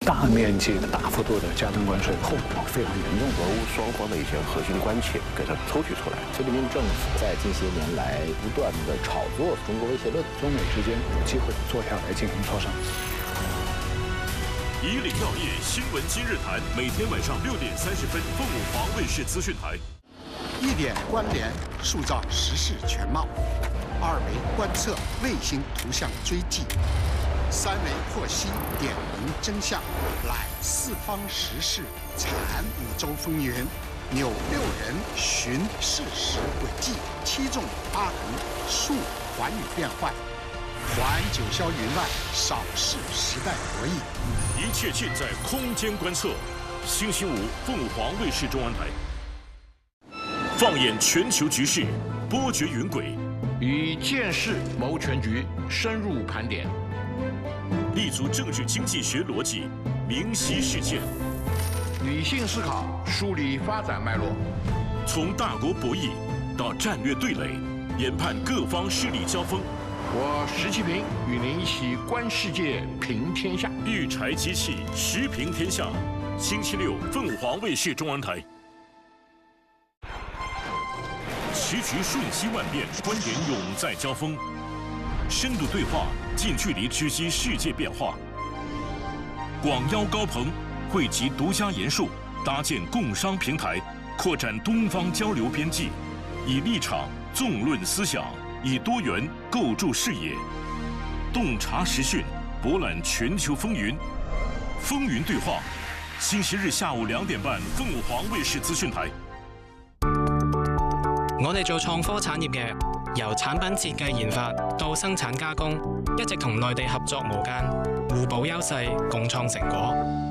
大面积、大幅度的加征关税，后果非常严重。 俄乌双方的一些核心关切给它抽取出来。 菲律宾政府在近些年来不断的炒作中国威胁论， 中美之间有机会坐下来进行磋商。 以领要业新闻今日谈，每天晚上6点30分，凤舞华卫视资讯台。 1点关联，塑造时事全貌；2维观测，卫星图像追迹；3维剖析，点明真相。揽四方时事，产5洲风云，扭6人寻事实轨迹，7纵8横，述寰宇变幻。环九霄云外，扫视时代博弈。 一切尽在空间观测。星期五，凤舞华卫视中文台。放眼全球局势，波谲云诡， 以见识谋全局，深入盘点， 立足政治经济学逻辑，明晰事件， 理性思考，梳理发展脉络， 从大国博弈到战略对垒，研判各方势力交锋。 我石其平与您一起观世界，评天下。 育柴机器，时评天下。星期六，凤舞华卫视中文台。时局瞬息万变，观点永在交锋，深度对话，近距离直击世界变化。广邀高朋，汇集独家研述，搭建共商平台，扩展东方交流边际，以立场纵论思想，以多元构筑视野，洞察时讯，博览全球风云。风云对话，星期日下午2點半，鳳舞華衛視資訊台。 我哋做創科產業嘅，由產品設計研發到生產加工，一直同內地合作無間，互補優勢，共創成果。